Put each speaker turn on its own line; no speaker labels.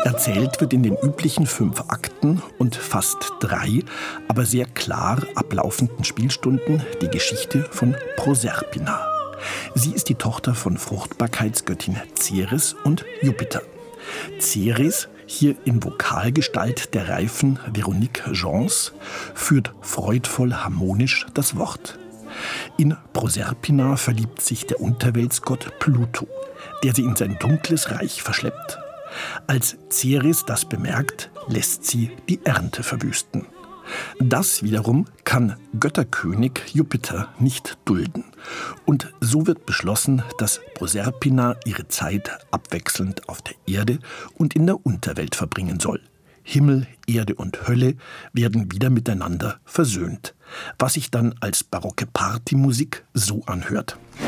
Erzählt wird in den üblichen 5 Akten und fast 3, aber sehr klar ablaufenden Spielstunden die Geschichte von Proserpina. Sie ist die Tochter von Fruchtbarkeitsgöttin Ceres und Jupiter. Ceres, hier in Vokalgestalt der reifen Veronique Gens, führt freudvoll harmonisch das Wort. In Proserpina verliebt sich der Unterweltsgott Pluto, der sie in sein dunkles Reich verschleppt. Als Ceres das bemerkt, lässt sie die Ernte verwüsten. Das wiederum kann Götterkönig Jupiter nicht dulden. Und so wird beschlossen, dass Proserpina ihre Zeit abwechselnd auf der Erde und in der Unterwelt verbringen soll. Himmel, Erde und Hölle werden wieder miteinander versöhnt, was sich dann als barocke Partymusik so anhört.